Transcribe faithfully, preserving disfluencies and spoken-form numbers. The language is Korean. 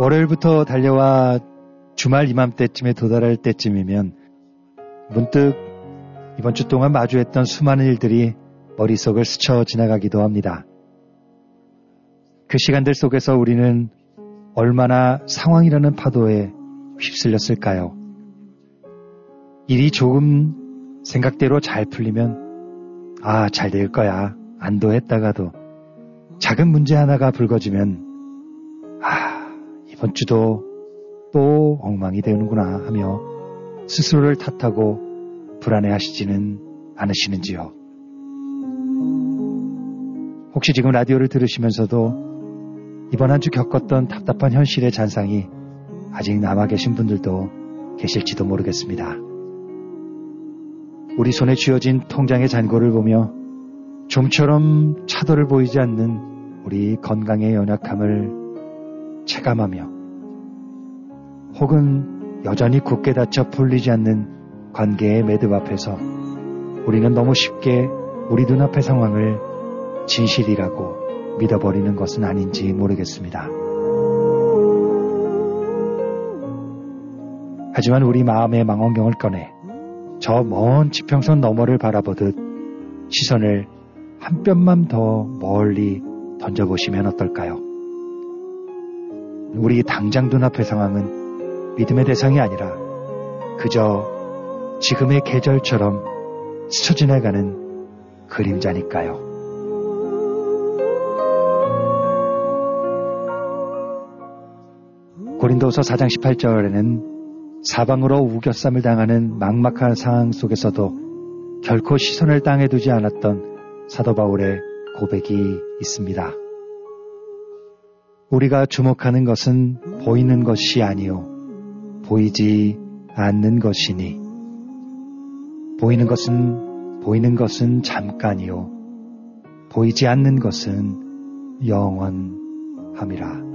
월요일부터 달려와 주말 이맘때쯤에 도달할 때쯤이면 문득 이번 주 동안 마주했던 수많은 일들이 머릿속을 스쳐 지나가기도 합니다. 그 시간들 속에서 우리는 얼마나 상황이라는 파도에 휩쓸렸을까요? 일이 조금 생각대로 잘 풀리면 아, 잘 될 거야. 안도했다가도 작은 문제 하나가 불거지면 아, 이번 주도 또 엉망이 되는구나 하며 스스로를 탓하고 불안해하시지는 않으시는지요? 혹시 지금 라디오를 들으시면서도 이번 한 주 겪었던 답답한 현실의 잔상이 아직 남아 계신 분들도 계실지도 모르겠습니다. 우리 손에 쥐어진 통장의 잔고를 보며 좀처럼 차도를 보이지 않는 우리 건강의 연약함을 체감하며 혹은 여전히 굳게 닫혀 풀리지 않는 관계의 매듭 앞에서 우리는 너무 쉽게 우리 눈앞의 상황을 진실이라고 믿어버리는 것은 아닌지 모르겠습니다. 하지만 우리 마음의 망원경을 꺼내 저 먼 지평선 너머를 바라보듯 시선을 한 뼘만 더 멀리 던져보시면 어떨까요? 우리 당장 눈앞의 상황은 믿음의 대상이 아니라 그저 지금의 계절처럼 스쳐 지나가는 그림자니까요. 고린도서 사 장 십팔 절에는 사방으로 우겨쌈을 당하는 막막한 상황 속에서도 결코 시선을 땅에 두지 않았던 사도 바울의 고백이 있습니다. 우리가 주목하는 것은 보이는 것이 아니요 보이지 않는 것이니 보이는 것은 보이는 것은 잠깐이요 보이지 않는 것은 영원함이라.